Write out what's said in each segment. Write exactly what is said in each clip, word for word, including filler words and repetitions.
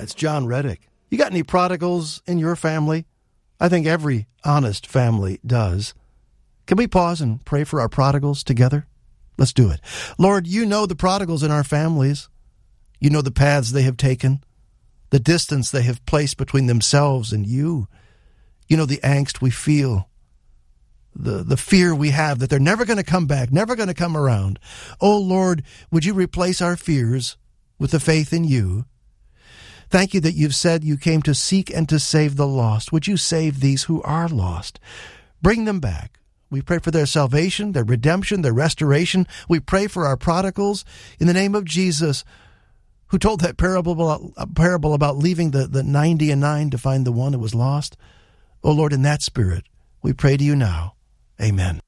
it's John Reddick. You got any prodigals in your family? I think every honest family does. Can we pause and pray for our prodigals together? Let's do it. Lord, you know the prodigals in our families. You know the paths they have taken, the distance they have placed between themselves and you. You know the angst we feel, the, the fear we have that they're never going to come back, never going to come around. Oh, Lord, would you replace our fears with the faith in you? Thank you that you've said you came to seek and to save the lost. Would you save these who are lost? Bring them back. We pray for their salvation, their redemption, their restoration. We pray for our prodigals in the name of Jesus, who told that parable about, parable about leaving the, the ninety and nine to find the one who was lost. Oh, Lord, in that spirit, we pray to you now. Amen.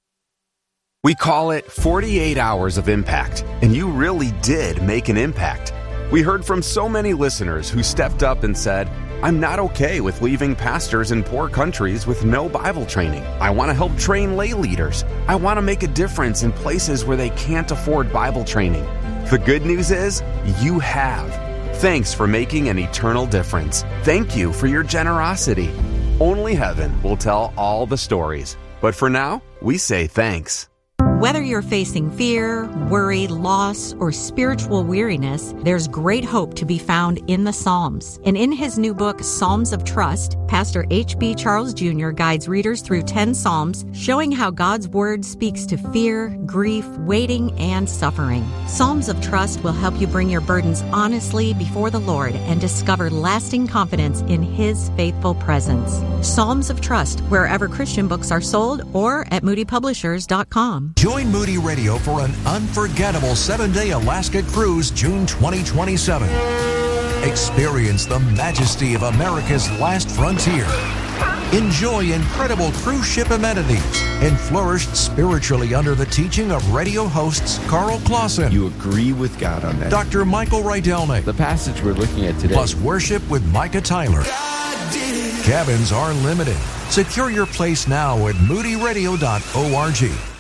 We call it forty-eight hours of impact, and you really did make an impact. We heard from so many listeners who stepped up and said, I'm not okay with leaving pastors in poor countries with no Bible training. I want to help train lay leaders. I want to make a difference in places where they can't afford Bible training. The good news is, you have. Thanks for making an eternal difference. Thank you for your generosity. Only heaven will tell all the stories. But for now, we say thanks. Whether you're facing fear, worry, loss, or spiritual weariness, there's great hope to be found in the Psalms. And in his new book, Psalms of Trust, Pastor H B Charles Junior guides readers through ten Psalms, showing how God's Word speaks to fear, grief, waiting, and suffering. Psalms of Trust will help you bring your burdens honestly before the Lord and discover lasting confidence in His faithful presence. Psalms of Trust, wherever Christian books are sold, or at moody publishers dot com. Join Moody Radio for an unforgettable seven-day Alaska cruise June twenty twenty-seven. Experience the majesty of America's last frontier. Enjoy incredible cruise ship amenities and flourish spiritually under the teaching of radio hosts Carl Clausen. You agree with God on that. Doctor Michael Rydelnik. The passage we're looking at today. Plus worship with Micah Tyler. Cabins are limited. Secure your place now at moody radio dot org.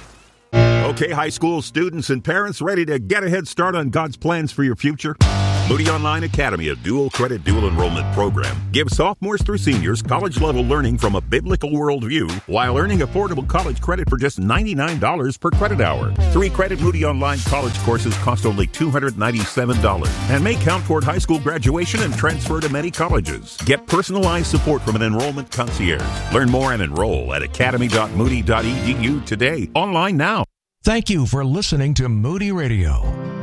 Okay, high school students and parents ready to get a head start on God's plans for your future? Moody Online Academy, a dual credit, dual enrollment program, gives sophomores through seniors college-level learning from a biblical worldview while earning affordable college credit for just ninety-nine dollars per credit hour. Three-credit Moody Online college courses cost only two hundred ninety-seven dollars and may count toward high school graduation and transfer to many colleges. Get personalized support from an enrollment concierge. Learn more and enroll at academy dot moody dot e d u today. Online now. Thank you for listening to Moody Radio.